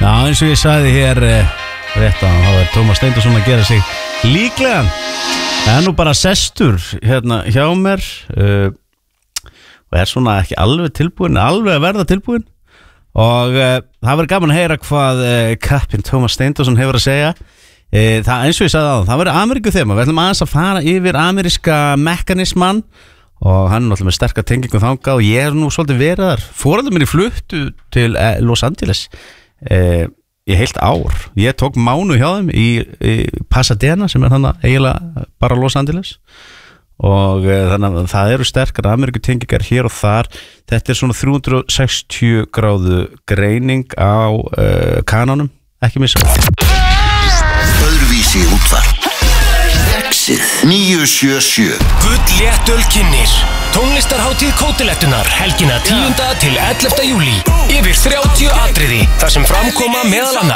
Já, eins og ég sagði hér rétt á, þá Tómas Steindorsson að gera sig líklegan. Það nú bara sestur hérna hjá mér og svona ekki alveg tilbúin, alveg að verða tilbúin. Og það verður gaman að heyra hvað kappinn Tómas Steindorsson hefur að segja. Það eins og ég sagði á, það verður Ameríku þema. Við ætlum aðeins að fara yfir ameríska mekanisman og hann náttúrulega með sterka tengingu þangað og ég nú svolítið verið þar. Foreldrar minni fluttu til Los Angeles í heilt ár. Ég tók mánu hjá þeim í Pasadena sem þannig eiginlega bara Los Angeles og þannig að það eru sterkar Ameríku tengingar hér og þar. Þetta svona 360 gráðu greining á kanonum, ekki missa. Öðruvísi útvarp Exið 977 Gull léttöl kynnir Tónlistarhátíð Kótilettunar helgina 10. til 11. júlí. Yfir 30 atriði þar sem framkoma meðal annars